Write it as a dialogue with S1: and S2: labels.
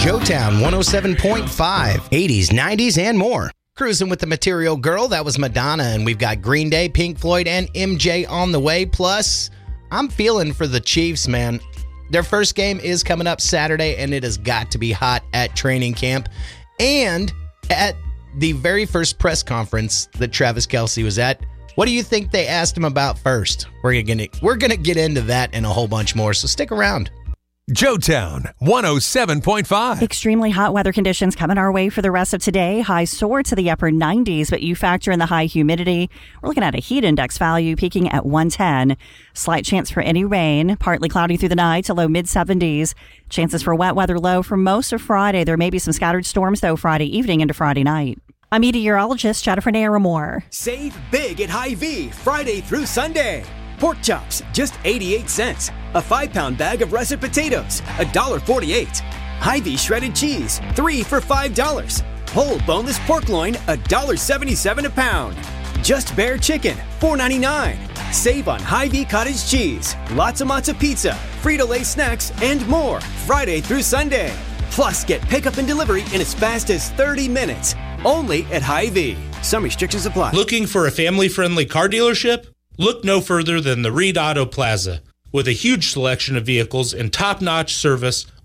S1: Joetown 107.5, 80s, 90s, and more. Cruising with the Material Girl, that was Madonna, and we've got Green Day, Pink Floyd, and MJ on the way. Plus, I'm feeling for the Chiefs, man. Their first game is coming up Saturday, and it has got to be hot at training camp. And at the very first press conference that Travis Kelce was at, what do you think they asked him about first? We're gonna get into that and a whole bunch more, so stick around.
S2: Joetown 107.5.
S3: Extremely hot weather conditions coming our way for the rest of today. Highs soar to the upper 90s, but you factor in the high humidity. We're looking at a heat index value peaking at 110. Slight chance for any rain. Partly cloudy through the night to low mid-70s. Chances for wet weather low for most of Friday. There may be some scattered storms, though, Friday evening into Friday night. I'm meteorologist Jennifer Naramore.
S4: Save big at Hy-Vee Friday through Sunday. Pork chops, just 88 cents. A 5-pound bag of russet potatoes, $1.48. Hy-Vee shredded cheese, 3 for $5. Whole boneless pork loin, $1.77 a pound. Just Bear chicken, $4.99. Save on Hy-Vee cottage cheese, lots of matzo pizza, Frito-Lay snacks, and more Friday through Sunday. Plus, get pickup and delivery in as fast as 30 minutes. Only at Hy-Vee. Some restrictions apply.
S5: Looking for a family-friendly car dealership? Look no further than the Reed Auto Plaza. With a huge selection of vehicles and top-notch service,